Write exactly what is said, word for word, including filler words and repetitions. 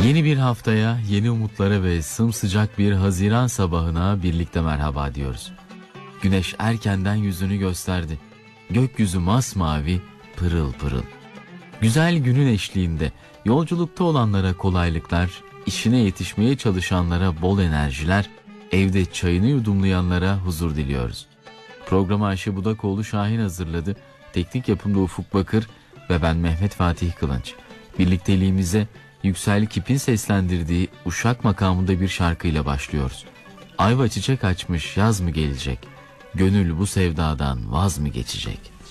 Yeni bir haftaya, yeni umutlara ve sımsıcak bir Haziran sabahına birlikte merhaba diyoruz. Güneş erkenden yüzünü gösterdi. Gökyüzü masmavi, pırıl pırıl. Güzel günün eşliğinde yolculukta olanlara kolaylıklar, işine yetişmeye çalışanlara bol enerjiler, evde çayını yudumlayanlara huzur diliyoruz. Programı Ayşe Budakoğlu Şahin hazırladı. Teknik yapımda Ufuk Bakır ve ben Mehmet Fatih Kılınç. Birlikteliğimize Yüksel Kip'in seslendirdiği Uşak makamında bir şarkıyla başlıyoruz. Ayva çiçek açmış, yaz mı gelecek? Gönül bu sevdadan vaz mı geçecek?